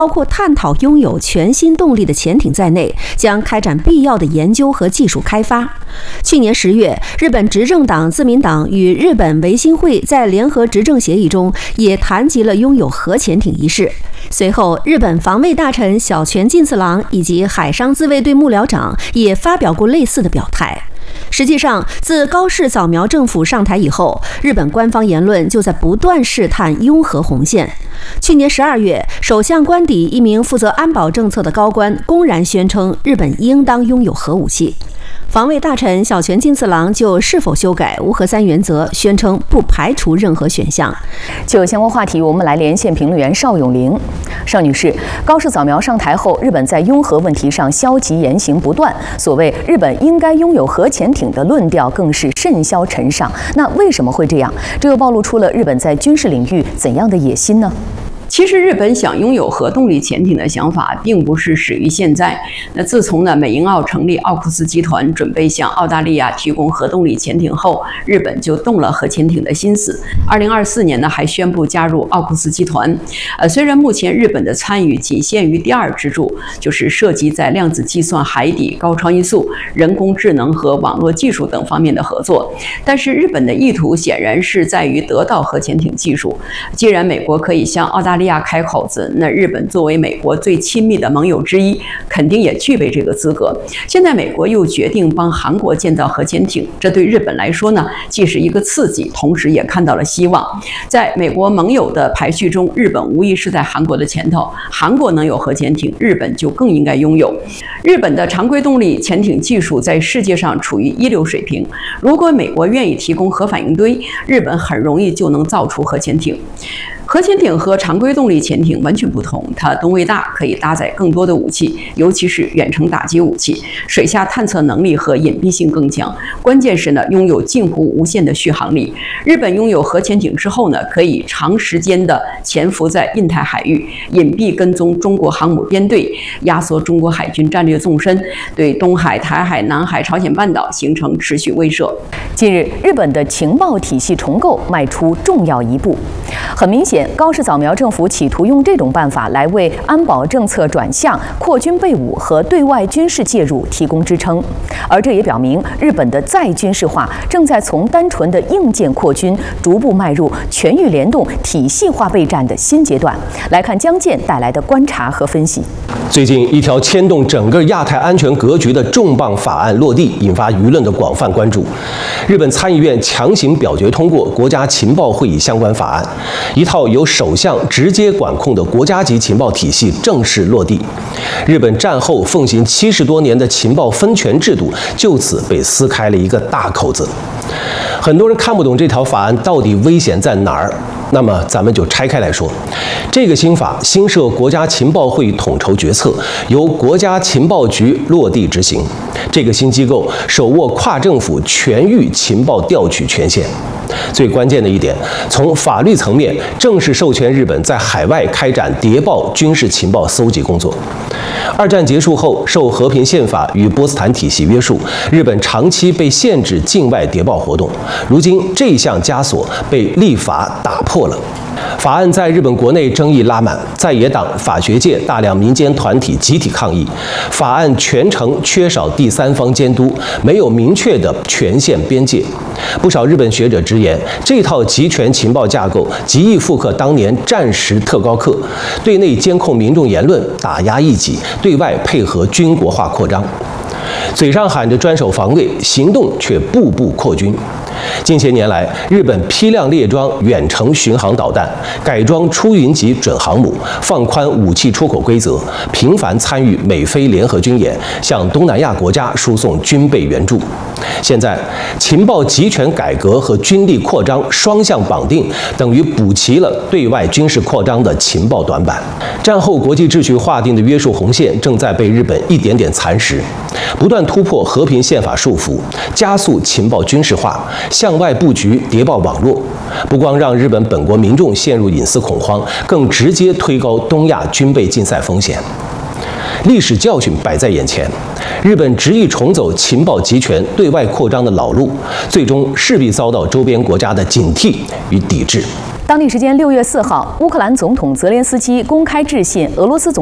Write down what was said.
包括探讨拥有全新动力的潜艇在内，将开展必要的研究和技术开发。去年10月，日本执政党自民党与日本维新会在联合执政协议中也谈及了拥有核潜艇一事。随后，日本防卫大臣小泉进次郎以及海上自卫队幕僚长也发表过类似的表态。实际上，自高市早苗政府上台以后，日本官方言论就在不断试探拥核红线。去年12月，首相官邸一名负责安保政策的高官公然宣称，日本应当拥有核武器。防卫大臣小泉进次郎就是否修改无核三原则，宣称不排除任何选项。 就相关话题，我们来连线评论员邵永玲。邵女士，高市早苗上台后，日本在拥核问题上消极言行不断，所谓日本应该拥有核潜艇的论调更是甚嚣尘上。那为什么会这样？这又暴露出了日本在军事领域怎样的野心呢？ 其实日本想拥有核动力潜艇的想法并不是始于现在。那自从美英澳成立奥库斯集团，准备向澳大利亚提供核动力潜艇后，日本就动了核潜艇的心思。2024年还宣布加入奥库斯集团。虽然目前日本的参与仅限于第二支柱，就是涉及在量子计算、海底、高超音速、人工智能和网络技术等方面的合作，但是日本的意图显然是在于得到核潜艇技术。既然美国可以向澳大利亚开口子，那日本作为美国最亲密的盟友之一，肯定也具备这个资格。现在美国又决定帮韩国建造核潜艇，这对日本来说呢，既是一个刺激，同时也看到了希望。在美国盟友的排序中，日本无疑是在韩国的前头。韩国能有核潜艇，日本就更应该拥有。日本的常规动力潜艇技术在世界上处于一流水平，如果美国愿意提供核反应堆，日本很容易就能造出核潜艇。核潜艇和常规动力潜艇完全不同，它吨位大，可以搭载更多的武器，尤其是远程打击武器，水下探测能力和隐蔽性更强。关键是拥有近乎无限的续航力。日本拥有核潜艇之后可以长时间的潜伏在印太海域，隐蔽跟踪中国航母编队，压缩中国海军战略纵深，对东海、台海、南海、朝鲜半岛形成持续威慑。 近日，日本的情报体系重构迈出重要一步。很明显，高市早苗政府企图用这种办法来为安保政策转向、扩军备武和对外军事介入提供支撑，而这也表明日本的再军事化正在从单纯的硬件扩军逐步迈入全域联动、体系化备战的新阶段。来看江健带来的观察和分析。 最近，一条牵动整个亚太安全格局的重磅法案落地，引发舆论的广泛关注。日本参议院强行表决通过国家情报会议相关法案，一套由首相直接管控的国家级情报体系正式落地。日本战后奉行70多年的情报分权制度就此被撕开了一个大口子。很多人看不懂这条法案到底危险在哪儿，那么咱们就拆开来说。这个新法新设国家情报会议统筹决策，由国家情报局落地执行。这个新机构手握跨政府全域情报调取权限。最关键的一点，从法律层面正式授权日本在海外开展谍报军事情报搜集工作。二战结束后，受和平宪法与波茨坦体系约束，日本长期被限制境外谍报活动。如今这项枷锁被立法打破了。法案在日本国内争议拉满，在野党、法学界、大量民间团体集体抗议。法案全程缺少第三方监督，没有明确的权限边界。不少日本学者直言，这套集权情报架构极易复刻当年战时特高课，对内监控民众言论，打压异己，对外配合军国化扩张。嘴上喊着专守防卫，行动却步步扩军。近些年来，日本批量列装远程巡航导弹，改装出云级准航母，放宽武器出口规则，频繁参与美菲联合军演，向东南亚国家输送军备援助。现在，情报集权改革和军力扩张双向绑定，等于补齐了对外军事扩张的情报短板。战后国际秩序划定的约束红线正在被日本一点点蚕食，不断突破和平宪法束缚，加速情报军事化，向外布局谍报网络，不光让日本本国民众陷入隐私恐慌，更直接推高东亚军备竞赛风险。历史教训摆在眼前，日本执意重走情报集权、对外扩张的老路，最终势必遭到周边国家的警惕与抵制。 当地时间6月4号，乌克兰总统泽连斯基公开致信俄罗斯总